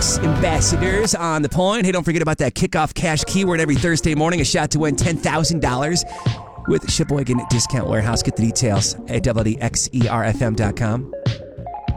Sports ambassadors on the point. Hey, don't forget about that kickoff cash keyword every Thursday morning. A shot to win $10,000 with Sheboygan Discount Warehouse. Get the details at WXERFM.com.